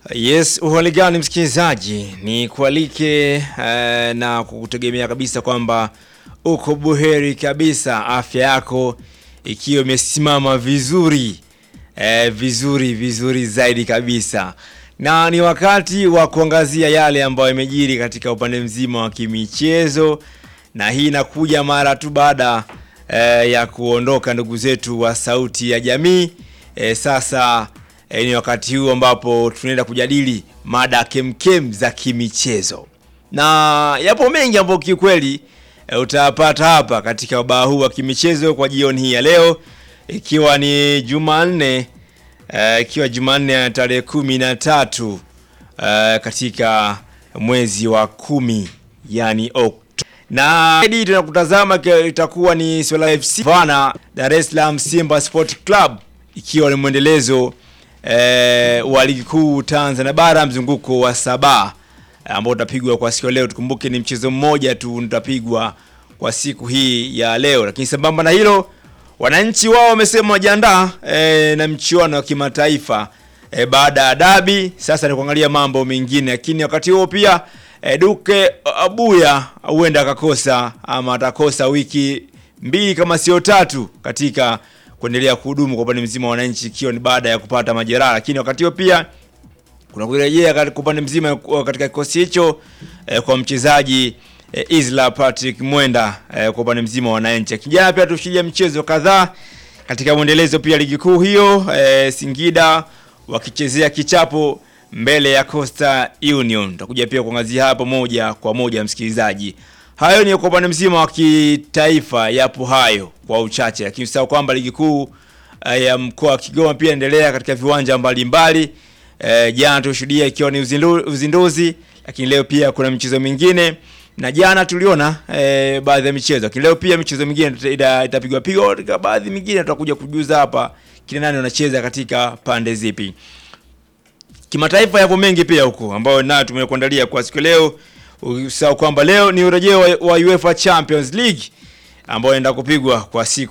Yes, uhali gani msikilizaji, ni kualike na kukutegemea kabisa kwamba uko buheri kabisa, afya yako ikiwa imesimama vizuri, vizuri zaidi kabisa. Na ni wakati wa kuangazia yale ambayo yamejiri katika upande mzima wa kimichezo, na hii inakuja mara tu baada ya kuondoka ndugu zetu wa Sauti ya Jamii. Sasa ni wakati huu ambapo tunaenda kujadili mada kemkem za kimichezo. Na yapo mengi ambayo kikweli utapata hapa katika ubao huu wa kimichezo kwa jioni hii ya leo, ikiwa ni Jumanne, tarehe 13 katika mwezi wa 10, yani Oktoba. Na hadi tunakutazama itakuwa ni Swala FC Vana Dar es Salaam Simba Sport Club, ikiwa ni mwendelezo wa ligi kuu Tanzania bara mzunguko wa 7 ambao utapigwa kwa siku leo. Tukumbuke ni mchezo mmoja tu utapigwa kwa siku hii ya leo, lakini sambamba na hilo wananchi wao wamesema wajiandaa na mchuano wa kimataifa baada ya dabi. Sasa ni kuangalia mambo mengine, lakini wakati huo pia Duke Abuya huenda akakosa ama atakosa wiki 2 kama sio 3 katika kuendelea kuhudumu kwa upande mzima wa wananchi, ikiwa ni baada ya kupata majeraha. Lakini wakati huo pia kuna kurejea katika upande mzima katika kikosi hicho kwa mchezaji Isla Patrick Mwenda kwa upande mzima wa wananchi. Kijana pia tushidia mchezo kadhaa katika mwendelezo pia ligi kuu hiyo, Singida wakichezea kichapo mbele ya Coastal Union. Tutakuja pia kuangazia hapa moja kwa moja msikilizaji. Hayo ni kwa upande mzima wa kitaifa, yapo hayo kwa uchache, lakini usahau kwamba ligi kuu ya mkoa wa Kigoma pia endelea katika viwanja mbalimbali. Jana tulishuhudia ikiwa ni uzinduzi, lakini leo pia kuna michezo mingine, na jana tuliona baadhi ya michezo, lakini leo pia michezo mingine itapigwa katika baadhi mingine tutakuja kujuza hapa kina nani wanacheza katika pande zipi. Kimataifa yapo mengi pia huko ambao nayo tumekuandalia kwa siku leo. Usahau kwamba leo ni urejeo wa UEFA Champions League ambao inaenda kupigwa kwa siku